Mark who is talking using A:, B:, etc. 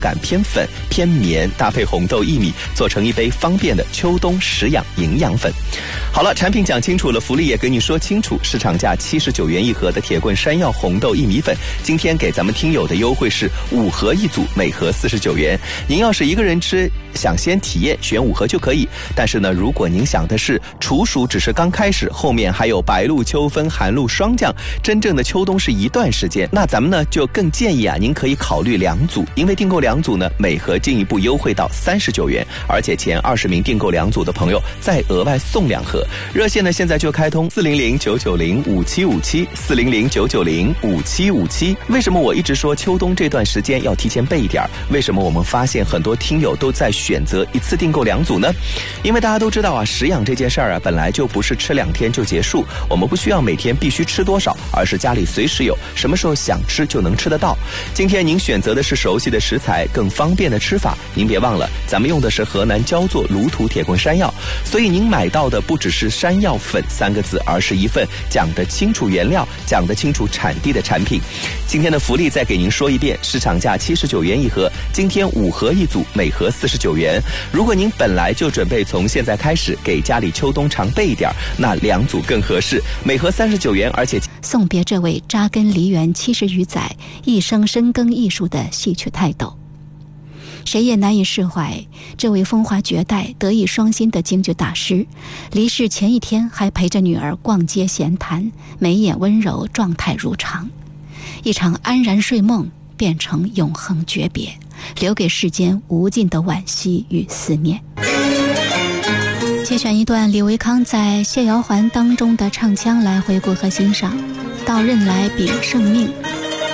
A: 感偏粉偏绵，搭配红豆薏米做成一杯方便的秋冬食养营养粉。好了，产品讲清楚了，福利也跟你说清楚，市场价79元一盒的铁棍山药红豆薏米粉，今天给咱们听友的优惠是5盒一组，每盒49元。您要是一个人吃，想先体验，选5盒就可以。但是呢，如果您想的是处暑只是刚开始，后面还有白露、秋分、寒露霜降，真正的秋冬是一段时间，那咱们呢就更建议您可以考虑2组，因为订购2组呢，每盒进一步优惠到39元，而且前20名订购2组的朋友再额外送2盒。热线呢现在就开通400-990-5757，400-990-5757。为什么我一直说秋冬这段时间要提前备一点？为什么我们发现很多听友都在选择一次订购2组呢？因为大家都知道食养这件事儿本来就不是吃2天就结束，我们不需要每天必须吃多少，而是家里随时有，什么时候想吃就能吃得到。今天您选择的是熟悉的食材，更方便的吃法，您别忘了咱们用的是河南焦作卤土铁棍山药，所以您买到的不只是山药粉3个字，而是一份讲得清楚原料、讲得清楚产地的产品。今天的福利再给您说一遍，市场价79元一盒，今天5盒一组，每盒49元。如果您本来就准备从现在开始给家里秋冬常备一点，那2组更合适，每盒39元，而且
B: 送别这位扎根梨园70余载、一生深耕艺术的戏曲泰斗。谁也难以释怀这位风华绝代、德艺双馨的京剧大师，离世前一天还陪着女儿逛街闲谈，眉眼温柔，状态如常。一场安然睡梦变成永恒诀别，留给世间无尽的惋惜与思念。节选一段李维康在《谢瑶环》当中的唱腔来回顾和欣赏。到任来秉圣命，